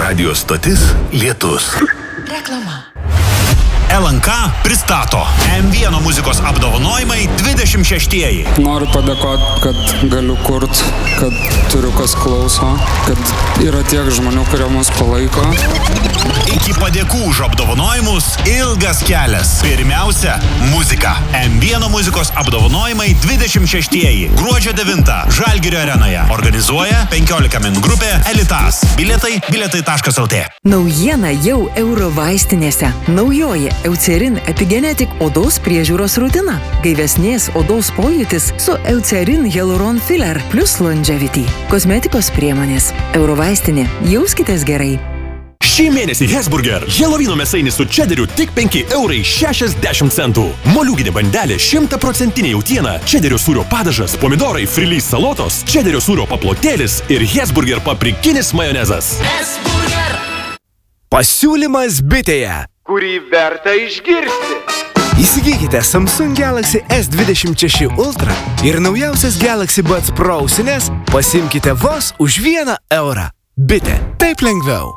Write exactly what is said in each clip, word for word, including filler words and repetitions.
Radio stotis Lietus. Reklama. L N K pristato M vienas muzikos apdovanojimai dvidešimt šeštieji. Noriu padėkoti, kad galiu kurt, kad turiu kas klauso, kad yra tiek žmonių, kurie mus palaiko. Iki padėkų už apdovanojimus ilgas kelias. Pirmiausia, muzika. M vienas muzikos apdovanojimai dvidešimt šeštieji. Gruodžio devintą Žalgirio arenoje. Organizuoja penkiolika min grupė Elitas. Bilietai bilietai taškas el tė. Naujiena jau Euro vaistinėse. Naujoji Eucerin Epigenetic odos priežiūros rutina. Gaivesnės odos pojūtis su Eucerin Hyaluron Filler plus Longevity. Kosmetikos priemonės. Euro vaistinė. Jauskitės gerai. Šį mėnesį Hesburger. Helovino mėsainis su čederiu tik penki eurai šešiasdešimt centų. Moliūginė bandelė šimtaprocentinė jautiena, čederio sūrio padažas, pomidorai, frilys salotos, čederio sūrio paplotėlis ir Hesburger paprikinis majonezas. Hesburger. Pasiūlymas bitėje, kurį verta išgirsti. Įsigykite Samsung Galaxy S dvidešimt šeši Ultra ir naujausias Galaxy Buds Pro ausines pasiimkite vos už vieną eurą. Bitė, taip lengviau.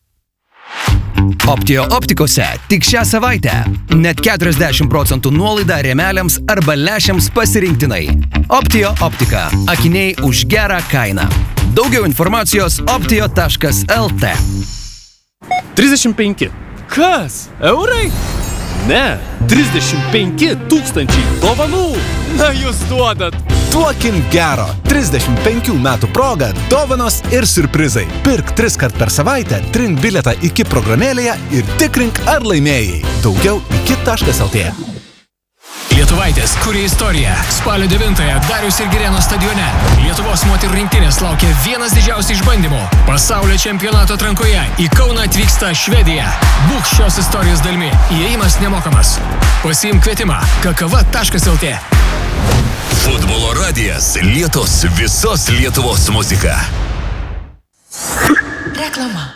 Optio optikose tik šią savaitę net keturiasdešimt procentų nuolaida rėmeliams arba lęšiams pasirinktinai. Optio optika. Akiniai už gerą kainą. Daugiau informacijos optio taškas el tė. trisdešimt penki. Kas? Eurai? Ne, trisdešimt penki tūkstančiai dovanų. Na, jūs duodat. Duokim gero. trisdešimt penkių metų proga dovanos ir siurprizai. Pirk tris kart per savaitę, trink bilietą iki programėlėje ir tikrink ar laimėjai. Daugiau iki taškas el tė. Lietuvaitės kuria istoriją. Spalio devintąją Dariaus ir Girėno stadione. Lietuvos moterų rinktinės laukia vienas didžiausių išbandymų. Pasaulio čempionato atrankoje į Kauną atvyksta Švedija. Būk šios istorijos dalimi. Įėjimas nemokamas. Pasiimk kvietimą. kakava taškas el tė. Futbolo radijas. Lietos visos Lietuvos muzika. Reklama.